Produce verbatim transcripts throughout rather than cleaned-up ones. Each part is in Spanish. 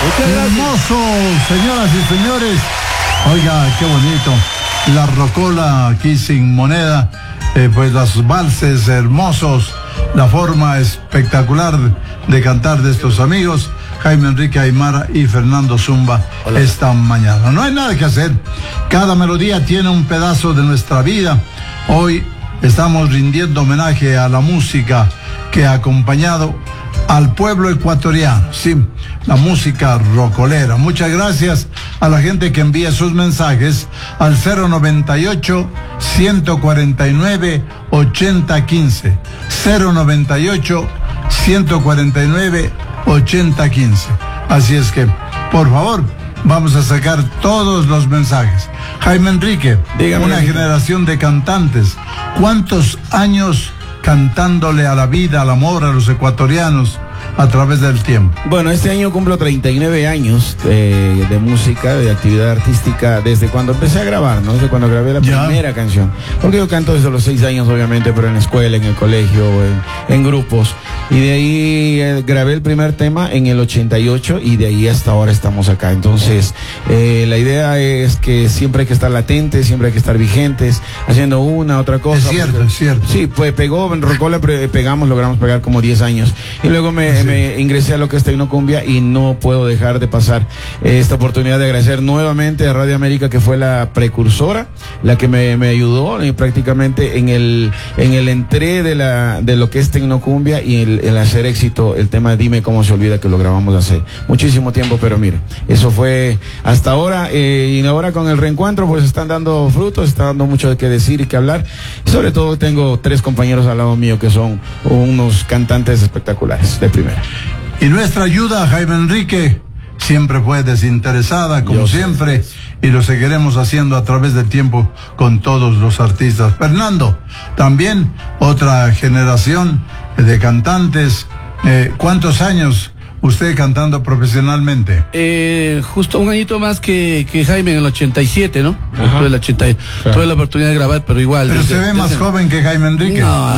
Hermoso, señoras y señores. Oiga, qué bonito. La rocola aquí sin moneda. Eh, pues los valses hermosos. La forma espectacular de cantar de estos amigos. Jaime Enrique Aymara y Fernando Zumba. Hola. Esta mañana. No hay nada que hacer. Cada melodía tiene un pedazo de nuestra vida. Hoy estamos rindiendo homenaje a la música que ha acompañado al pueblo ecuatoriano, sí, la música rocolera. Muchas gracias a la gente que envía sus mensajes al cero noventa y ocho, ciento cuarenta y nueve, ochenta quince, cero noventa y ocho, ciento cuarenta y nueve, ochenta quince. Así es que, por favor, vamos a sacar todos los mensajes. Jaime Enrique, dígame, una generación de cantantes. ¿Cuántos años cantándole a la vida, al amor, a los ecuatorianos a través del tiempo? Bueno, este año cumplo treinta y nueve años de, de música, de actividad artística, desde cuando empecé a grabar, ¿no? Desde cuando grabé la ya. primera canción. Porque yo canto desde los seis años, obviamente, pero en la escuela, en el colegio, en, en grupos. Y de ahí eh, grabé el primer tema en el ochenta y ocho y de ahí hasta ahora estamos acá. Entonces, eh, la idea es que siempre hay que estar latentes, siempre hay que estar vigentes, haciendo una, otra cosa. Es cierto, porque, es cierto. Sí, pues pegó, en Rocola pegamos, logramos pegar como diez años. Y luego me, sí. me ingresé a lo que es Tecnocumbia y no puedo dejar de pasar esta oportunidad de agradecer nuevamente a Radio América, que fue la precursora, la que me, me ayudó eh, prácticamente en el, en el entré de, la, de lo que es Tecnocumbia y el, el hacer éxito el tema Dime Cómo Se Olvida, que lo grabamos hace muchísimo tiempo, pero mire, eso fue hasta ahora, eh, y ahora con el reencuentro pues están dando frutos, está dando mucho de qué decir y qué hablar, y sobre todo tengo tres compañeros al lado mío que son unos cantantes espectaculares de primera. Y nuestra ayuda, Jaime Enrique, siempre fue desinteresada, como Yo siempre, sé. Y lo seguiremos haciendo a través del tiempo con todos los artistas. Fernando, también otra generación de cantantes. Eh, ¿Cuántos años usted cantando profesionalmente? Eh, justo un añito más que, que Jaime en el ochenta y siete, ¿no? Tuve, el ochenta, claro. tuve la oportunidad de grabar, pero igual. Pero desde, se ve desde... más joven que Jaime Enrique. No.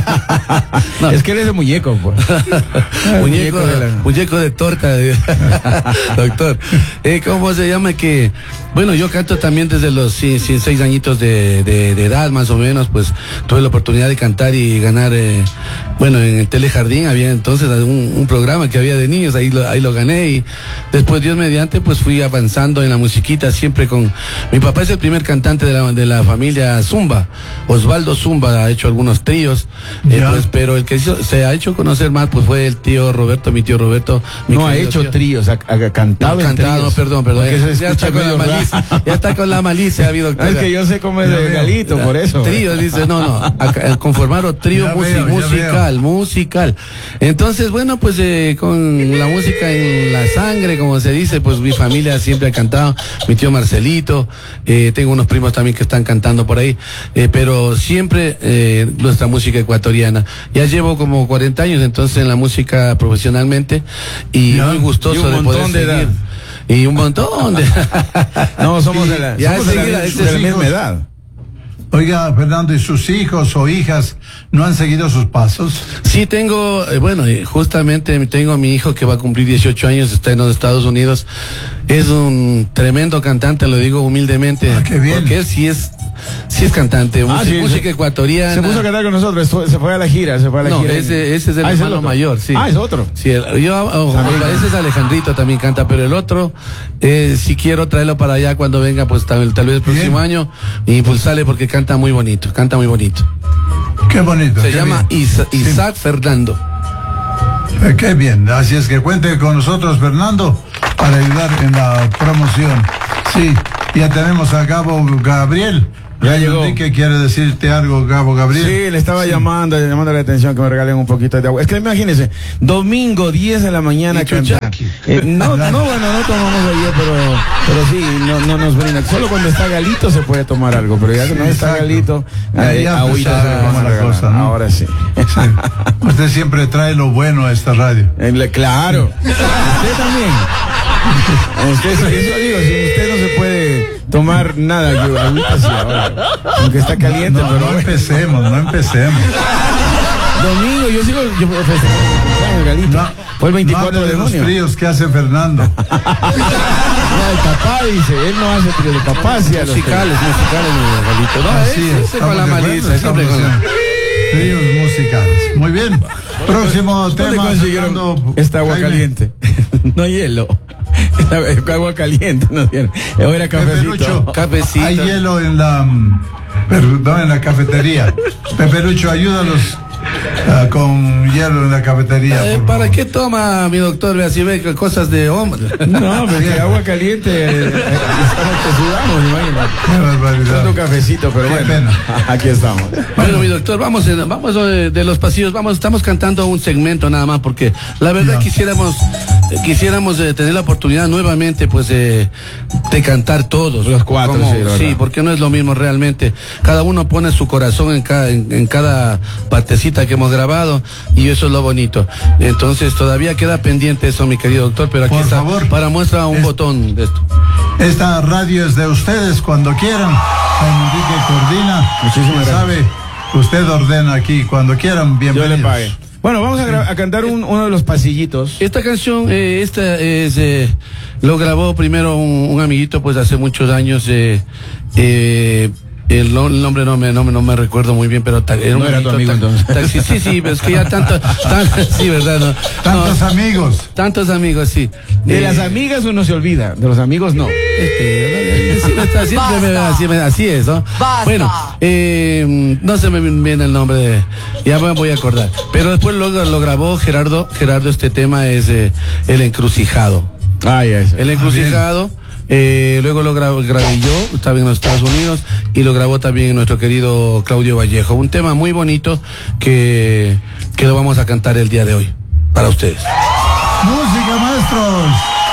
no. Es que eres de muñeco, pues. muñeco, de la... muñeco de torta, doctor. Eh, ¿Cómo se llama? Que, bueno, yo canto también desde los seis añitos de, de, de edad, más o menos, pues tuve la oportunidad de cantar y ganar, eh, bueno, en el Telejardín había entonces un, un programa que había de niños, ahí lo, ahí lo gané, y después, Dios mediante, pues fui avanzando en la musiquita, siempre con... Mi papá es el primer cantante de la, de la familia Zumba, Osvaldo Zumba, ha hecho algunos tríos, eh, pues, pero el que hizo, se ha hecho conocer más, pues fue el tío Roberto, mi tío Roberto. No ha hecho tío. tríos, ha, ha cantado no, en cantado, tríos. perdón, perdón, ya, ya está con la malicia, ya está con la malicia, ha habido... Es que yo sé cómo es el galito, por eso. Tríos, dice, no, no, a, conformaron trío ya music, veo, musical, veo. musical. Entonces, bueno, pues eh, con la música en la sangre, como se dice, pues mi familia siempre ha cantado, mi tío Marcelito, eh, tengo unos primos también que están cantando por ahí, eh, pero siempre eh, nuestra música ecuatoriana. Ya llevo como cuarenta años entonces en la música profesionalmente y ya, muy gustoso de poder de seguir. Edad. Y un montón de... no, somos de la, ya somos de la, seguida, de la, de la misma edad. Oiga, Fernando, ¿y sus hijos o hijas no han seguido sus pasos? Sí, tengo, eh, bueno, justamente tengo a mi hijo que va a cumplir dieciocho años, está en los Estados Unidos. Es un tremendo cantante, lo digo humildemente. Ah, qué bien. Porque él sí es, sí es cantante, ah, música, sí, música se, ecuatoriana. Se puso a cantar con nosotros, se fue a la gira, se fue a la no, gira. ese, ese es el ah, hermano ¿es mayor, sí. Ah, es otro. Sí, el, yo, oh, ese es Alejandrito, también canta, pero el otro, eh, si quiero traerlo para allá cuando venga, pues tal, tal vez el próximo bien. año, e impulsarle porque canta muy bonito, canta muy bonito. Qué bonito. Se qué llama Isa, Isaac sí. Fernando. Eh, qué bien, así es que cuente con nosotros, Fernando, para ayudar en la promoción. Sí, ya tenemos a Gabo Gabriel. Ya llegó. ¿Qué quiere decirte algo, Gabo Gabriel? Sí, le estaba sí. llamando, llamando la atención que me regalen un poquito de agua. Es que imagínense, domingo diez de la mañana cantar. Eh, no, no, bueno, no tomamos ayer, pero, pero sí, no, no nos brinda. Solo cuando está Galito se puede tomar algo, pero ya que sí, no está exacto. Galito, eh, agüita se le vamos a cosa, ¿no? Ahora sí. sí. Usted siempre trae lo bueno a esta radio. Le, claro. Usted también. Usted, eso digo, si usted no se puede tomar nada, yo ahorita sí, ahora, aunque está caliente, no, no, pero no empecemos, no empecemos. Domingo, yo sigo yo festejando, Galito. No, fue el veinticuatro no de los junio. fríos que hace Fernando. No, el papá dice, él no hace tríos, el papá hacía los musicales, musicales, mi Galito. No, Así es, es, siempre con la estamos de malicia, acuerdo, siempre con la... Tríos musicales. Muy bien. Próximo ¿Dónde tema. consiguieron Fernando esta agua Jaime. caliente? No hielo. Esta agua caliente nos dieron. O era cafecito. Peperucho, Cafecito. hay hielo en la, mm, perdón, en la cafetería. Peperucho, ayúdalos ah, con hielo en la cafetería. Eh, por ¿Para favor. qué toma, mi doctor? Ve así ve que cosas de hombre. No, porque agua caliente, eh, estamos que sudamos, imagínate. Qué barbaridad. Un cafecito, pero Qué bueno, pena. aquí estamos. Bueno, mi doctor, vamos, en- vamos de, de los pasillos, vamos, estamos cantando un segmento nada más, porque la verdad Ya. quisiéramos, eh, quisiéramos eh, tener la oportunidad nuevamente, pues, de, de cantar todos. Los cuatro, Como- sí, la verdad. porque no es lo mismo realmente. Cada uno pone su corazón en cada, en, en cada partecita que hemos grabado, y eso es lo bonito. Entonces, todavía queda pendiente eso, mi querido doctor, pero aquí Por está, favor. para muestra un Es- botón de esto. Esta radio es de ustedes cuando quieran. Jaime Enrique coordina. Muchísimas Ya sabe, usted ordena aquí cuando quieran. Yo Bienvenidos. le pague. Bueno, vamos a, gra- a cantar un- uno de los pasillitos. Esta canción, eh, esta es, eh, lo grabó primero un, un amiguito, pues hace muchos años. Eh, eh, el, no- el nombre no me, no, me- no me recuerdo muy bien, pero ta- era un No era tu amiguito amigo, ta- entonces. taxi- sí, sí, pero es que ya tanto, tan- sí, verdad, no, Tantos no, amigos. tantos amigos, sí. De Eh, las amigas uno se olvida, de los amigos no. este, sí, está- siempre me- Basta. así, me- así es, ¿no? Basta. Bueno, eh, no se me viene el nombre de, ya me voy a acordar. Pero después lo, lo grabó Gerardo, Gerardo, este tema es eh, El Encrucijado. Ay, eso. El Encrucijado, eh, luego lo grabó, grabé yo, estaba en los Estados Unidos, y lo grabó también nuestro querido Claudio Vallejo. Un tema muy bonito que, que lo vamos a cantar el día de hoy, para ustedes. Música, maestros.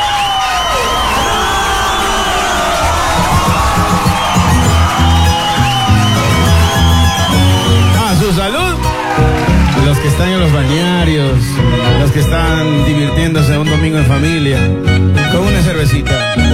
A su salud. Los que están en los balnearios, los que están divirtiéndose un domingo en familia, con una cervecita.